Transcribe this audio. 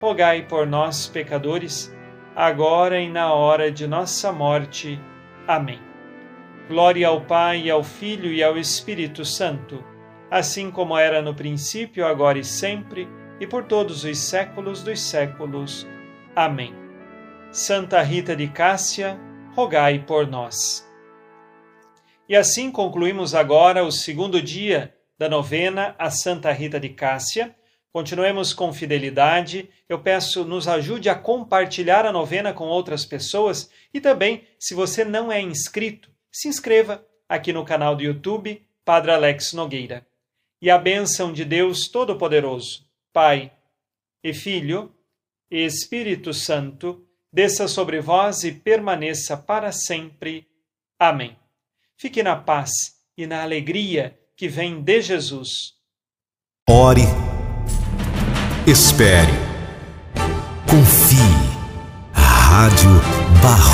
rogai por nós, pecadores, agora e na hora de nossa morte. Amém. Glória ao Pai, ao Filho e ao Espírito Santo, assim como era no princípio, agora e sempre, e por todos os séculos dos séculos. Amém. Santa Rita de Cássia, rogai por nós. E assim concluímos agora o segundo dia da novena a Santa Rita de Cássia. Continuemos com fidelidade. Eu peço, nos ajude a compartilhar a novena com outras pessoas e também, se você não é inscrito, se inscreva aqui no canal do YouTube Padre Alex Nogueira. E a bênção de Deus Todo-Poderoso, Pai e Filho e Espírito Santo, desça sobre vós e permaneça para sempre. Amém. Fique na paz e na alegria que vem de Jesus. Ore, espere, confie. Rádio Barro.